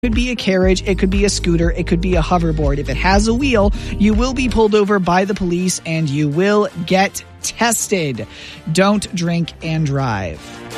Could be a carriage, it could be a scooter, it could be a hoverboard. If it has a wheel, you will be pulled over by the police and you will get tested. Don't drink and drive.